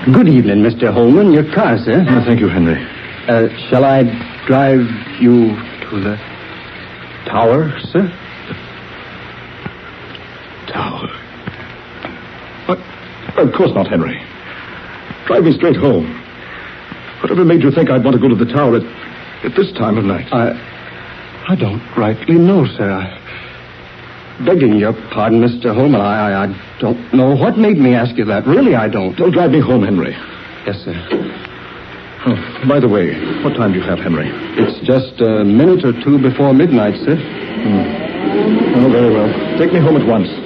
Good evening, Mr. Holman. Your car, sir. Thank you, Henry. Shall I drive you to the tower, sir? Tower? Of course not, Henry. Drive me straight home. Whatever made you think I'd want to go to the tower at this time of night? I don't rightly know, sir. Begging your pardon, Mr. Holman, I don't know what made me ask you that. Really, I don't. Don't drive me home, Henry. Yes, sir. Oh, by the way, what time do you have, Henry? It's just a minute or two before midnight, sir. Oh, very well. Take me home at once.